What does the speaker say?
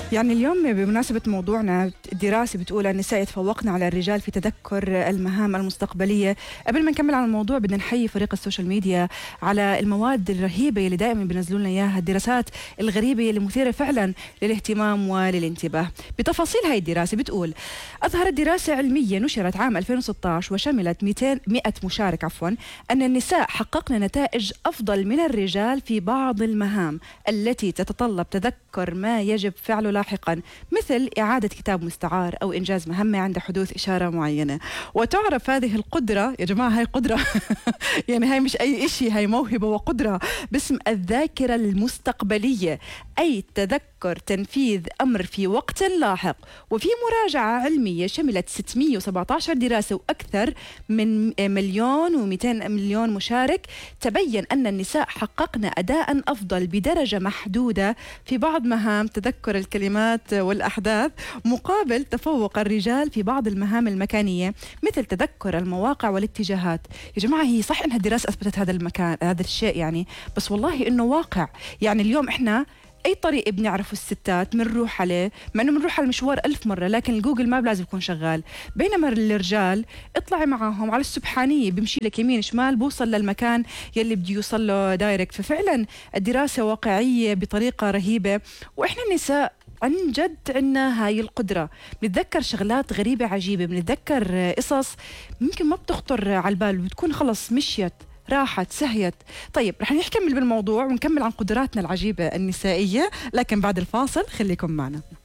يعني اليوم بمناسبة موضوعنا دراسة بتقول النساء يتفوقن على الرجال في تذكر المهام المستقبلية. قبل ما نكمل على الموضوع بدنا نحيي فريق السوشيال ميديا على المواد الرهيبة اللي دائما بينزلوا لنا اياها، الدراسات الغريبة اللي مثيرة فعلا للاهتمام وللانتباه. بتفاصيل هاي الدراسة بتقول: أظهرت دراسة علمية نشرت عام 2016 وشملت 100 مشارك أن النساء حققن نتائج أفضل من الرجال في بعض المهام التي تتطلب تذكر ما يجب فعله لاحقا، مثل إعادة كتاب مستعار أو إنجاز مهمة عند حدوث إشارة معينة. وتعرف هذه القدرة يا جماعة، هاي قدرة يعني هاي مش أي إشي، هاي موهبة وقدرة باسم الذاكرة المستقبلية، أي تذكر تنفيذ أمر في وقت لاحق. وفي مراجعة علمية شملت 617 دراسة وأكثر من 1,200,000 مشارك، تبين أن النساء حققن أداء أفضل بدرجة محدودة في بعض مهام تذكر الكلمات والأحداث، مقابل تفوق الرجال في بعض المهام المكانية مثل تذكر المواقع والاتجاهات. يا جماعة هي صح إنها الدراسة أثبتت هذا الشيء يعني، بس والله إنه واقع. يعني اليوم إحنا أي طريق بنعرفه الستات بنروح عليه، مع إنه بنروح على المشوار 1000 مرة، لكن الجوجل ماب لازم يكون شغال. بينما الرجال اطلعي معاهم على السبحانية بمشي لك يمين شمال بوصل للمكان يلي بده يوصل له دايركت. ففعلا الدراسة واقعية بطريقة رهيبة، وإحنا النساء عن جد عنا هاي القدرة. بنتذكر شغلات غريبة عجيبة، بنتذكر قصص ممكن ما بتخطر على البال، بتكون خلص مشيت راحت سهيت. طيب رح نكمل بالموضوع ونكمل عن قدراتنا العجيبة النسائية، لكن بعد الفاصل خليكم معنا.